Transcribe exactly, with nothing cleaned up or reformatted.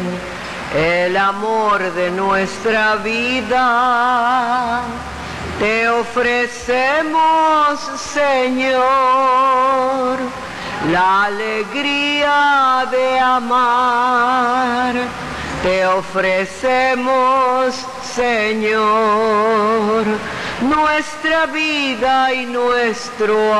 el amor de nuestra vida. Te ofrecemos, Señor, la alegría de amar. Te ofrecemos, Señor, nuestra vida y nuestro